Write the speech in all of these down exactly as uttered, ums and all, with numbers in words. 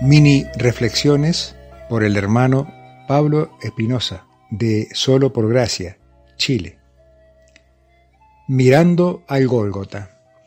Mini reflexiones por el hermano Pablo Espinosa, de Solo por Gracia, Chile. Mirando al Gólgota.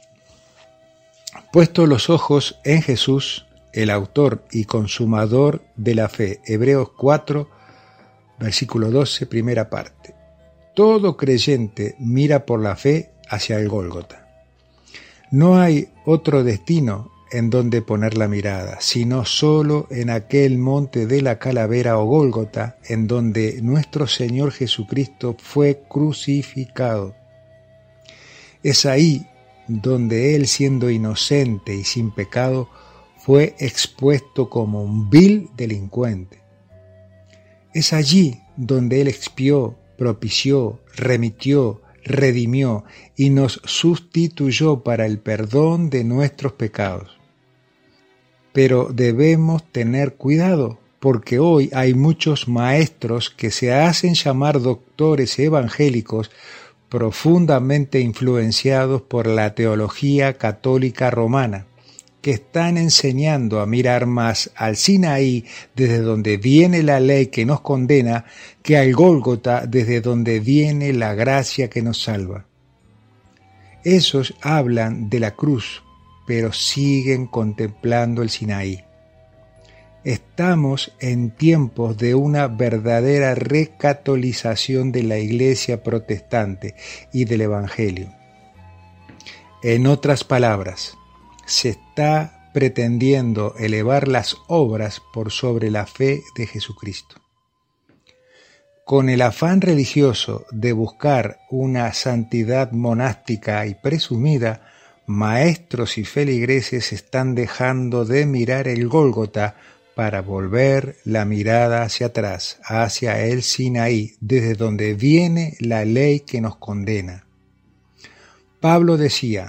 Puesto los ojos en Jesús, el autor y consumador de la fe. Hebreos cuatro, versículo doce, primera parte. Todo creyente mira por la fe hacia el Gólgota. No hay otro destino en donde poner la mirada, sino solo en aquel monte de la calavera o Gólgota, en donde nuestro Señor Jesucristo fue crucificado. Es ahí donde Él, siendo inocente y sin pecado, fue expuesto como un vil delincuente. Es allí donde Él expió, propició, remitió, redimió y nos sustituyó para el perdón de nuestros pecados. Pero debemos tener cuidado, porque hoy hay muchos maestros que se hacen llamar doctores evangélicos, profundamente influenciados por la teología católica romana, que están enseñando a mirar más al Sinaí, desde donde viene la ley que nos condena, que al Gólgota, desde donde viene la gracia que nos salva. Esos hablan de la cruz, pero siguen contemplando el Sinaí. Estamos en tiempos de una verdadera recatolización de la Iglesia protestante y del Evangelio. En otras palabras, se está pretendiendo elevar las obras por sobre la fe de Jesucristo. Con el afán religioso de buscar una santidad monástica y presumida, maestros y feligreses están dejando de mirar el Gólgota para volver la mirada hacia atrás, hacia el Sinaí, desde donde viene la ley que nos condena. Pablo decía: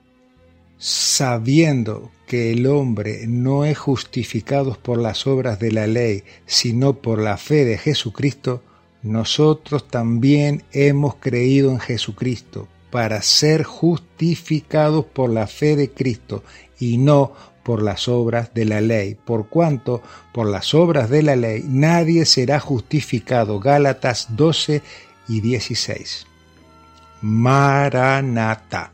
sabiendo que el hombre no es justificado por las obras de la ley, sino por la fe de Jesucristo, nosotros también hemos creído en Jesucristo para ser justificados por la fe de Cristo y no por las obras de la ley, por cuanto por las obras de la ley nadie será justificado. Gálatas doce y dieciséis. Maranatá.